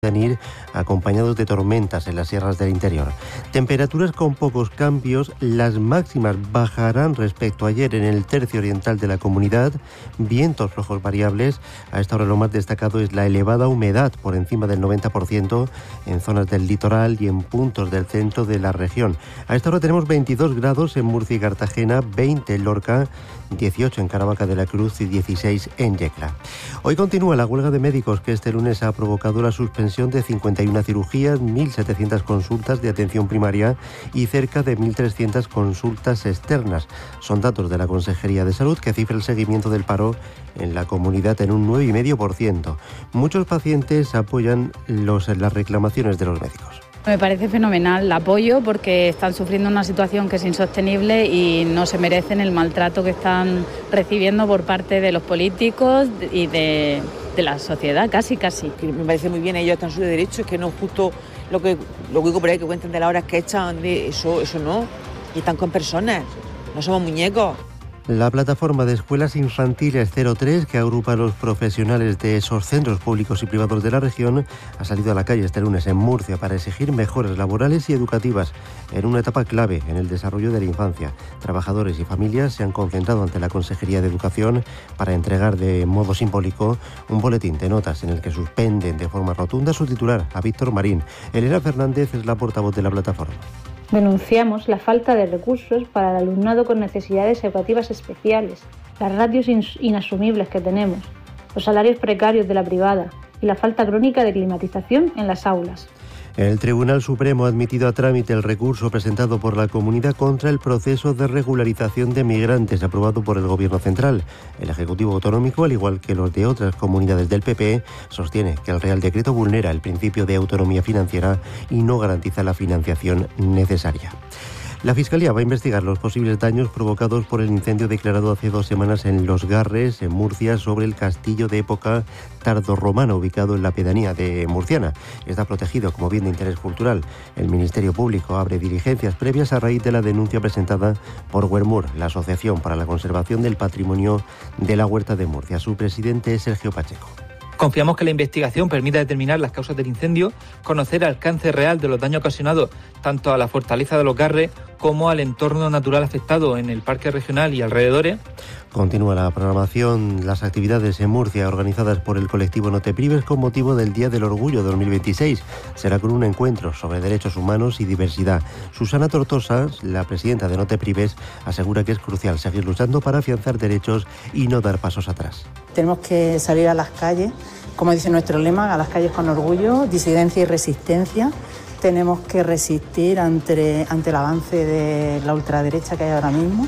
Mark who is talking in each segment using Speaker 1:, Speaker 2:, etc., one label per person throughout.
Speaker 1: ir acompañados de tormentas en las sierras del interior. Temperaturas con pocos cambios, las máximas bajarán respecto a ayer en el tercio oriental de la comunidad, vientos flojos variables. A esta hora lo más destacado es la elevada humedad, por encima del 90% en zonas del litoral y en puntos del centro de la región. A esta hora tenemos 22 grados en Murcia y Cartagena, 20 en Lorca, 18 en Caravaca de la Cruz y 16 en Yecla. Hoy continúa la huelga de médicos que este lunes ha provocado la suspensión de 51 cirugías, 1.700 consultas de atención primaria y cerca de 1.300 consultas externas. Son datos de la Consejería de Salud que cifra el seguimiento del paro en la comunidad en un 9,5%. Muchos pacientes apoyan las reclamaciones de los médicos.
Speaker 2: Me parece fenomenal el apoyo porque están sufriendo una situación que es insostenible y no se merecen el maltrato que están recibiendo por parte de los políticos y de la sociedad, casi.
Speaker 3: Me parece muy bien, ellos están en su derecho, es que no es justo lo que digo por ahí, que cuentan de las horas que echan, de eso no, y están con personas, no somos muñecos.
Speaker 1: La plataforma de escuelas infantiles 03, que agrupa a los profesionales de esos centros públicos y privados de la región, ha salido a la calle este lunes en Murcia para exigir mejoras laborales y educativas en una etapa clave en el desarrollo de la infancia. Trabajadores y familias se han concentrado ante la Consejería de Educación para entregar de modo simbólico un boletín de notas en el que suspenden de forma rotunda su titular, a Víctor Marín. Elena Fernández es la portavoz de la plataforma.
Speaker 4: Denunciamos la falta de recursos para el alumnado con necesidades educativas especiales, las ratios inasumibles que tenemos, los salarios precarios de la privada y la falta crónica de climatización en las aulas.
Speaker 1: El Tribunal Supremo ha admitido a trámite el recurso presentado por la comunidad contra el proceso de regularización de migrantes aprobado por el Gobierno central. El Ejecutivo Autonómico, al igual que los de otras comunidades del PP, sostiene que el Real Decreto vulnera el principio de autonomía financiera y no garantiza la financiación necesaria. La Fiscalía va a investigar los posibles daños provocados por el incendio declarado hace 2 semanas en Los Garres, en Murcia, sobre el castillo de época tardorromana ubicado en la pedanía de Murciana. Está protegido como bien de interés cultural. El Ministerio Público abre diligencias previas a raíz de la denuncia presentada por Huermur, la Asociación para la Conservación del Patrimonio de la Huerta de Murcia. Su presidente es Sergio Pacheco.
Speaker 5: Confiamos que la investigación permita determinar las causas del incendio, conocer el alcance real de los daños ocasionados tanto a la fortaleza de Los Garres como al entorno natural afectado en el parque regional y alrededores.
Speaker 1: Continúa la programación, las actividades en Murcia organizadas por el colectivo No Te Prives con motivo del Día del Orgullo 2026. Será con un encuentro sobre derechos humanos y diversidad. Susana Tortosa, la presidenta de No Te Prives, asegura que es crucial seguir luchando para afianzar derechos y no dar pasos atrás.
Speaker 6: Tenemos que salir a las calles, como dice nuestro lema, a las calles con orgullo, disidencia y resistencia. Tenemos que resistir ante el avance de la ultraderecha que hay ahora mismo.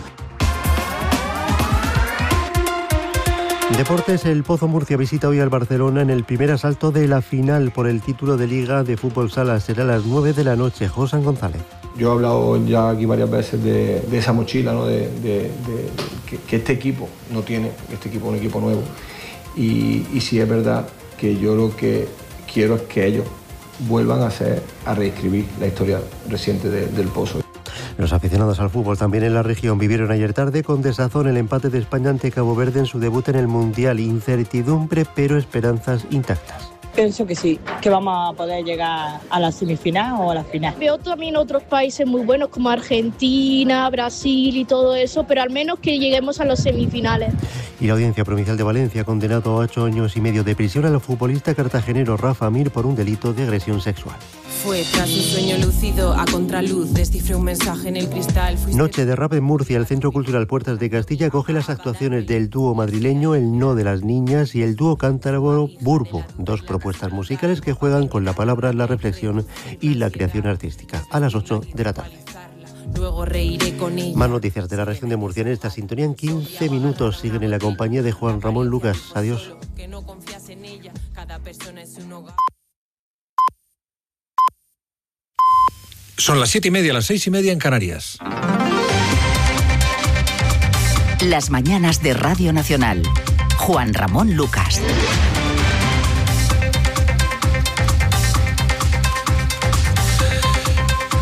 Speaker 1: Deportes, el Pozo Murcia visita hoy al Barcelona en el primer asalto de la final por el título de Liga de Fútbol Sala. Será a las 9 de la noche. José González.
Speaker 7: Yo he hablado ya aquí varias veces de esa mochila, ¿no? que este equipo no tiene, este equipo es un equipo nuevo. Y sí es verdad que yo lo que quiero es que ellos vuelvan a reescribir la historia reciente del Pozo.
Speaker 1: Los aficionados al fútbol también en la región vivieron ayer tarde con desazón el empate de España ante Cabo Verde en su debut en el Mundial. Incertidumbre, pero esperanzas intactas.
Speaker 8: Pienso que sí, que vamos a poder llegar a la semifinal o a la final.
Speaker 9: Veo también otros países muy buenos como Argentina, Brasil y todo eso, pero al menos que lleguemos a las semifinales.
Speaker 1: Y la Audiencia Provincial de Valencia ha condenado a 8 años y medio de prisión al futbolista cartagenero Rafa Mir por un delito de agresión sexual.
Speaker 10: Fue tras un sueño lúcido a contraluz, descifré un mensaje en el cristal.
Speaker 1: Noche de rap en Murcia. El Centro Cultural Puertas de Castilla acoge las actuaciones del dúo madrileño El No de las Niñas y el dúo cántabro Burbo, 2 propuestas musicales que juegan con la palabra, la reflexión y la creación artística. A las 8 de la tarde.
Speaker 10: Luego reiré con ella.
Speaker 1: Más noticias de la región de Murcia en esta sintonía en 15 minutos. Siguen en la compañía de Juan Ramón Lucas. Adiós.
Speaker 10: Que no confías en ella, cada persona es un hogar.
Speaker 11: Son las 7:30, las 6:30 en Canarias.
Speaker 12: Las mañanas de Radio Nacional. Juan Ramón Lucas.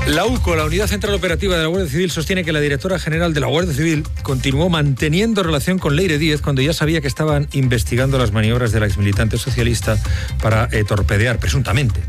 Speaker 11: La UCO, la Unidad Central Operativa de la Guardia Civil, sostiene que la directora general de la Guardia Civil continuó manteniendo relación con Leire Díez cuando ya sabía que estaban investigando las maniobras de la exmilitante socialista para torpedear, presuntamente,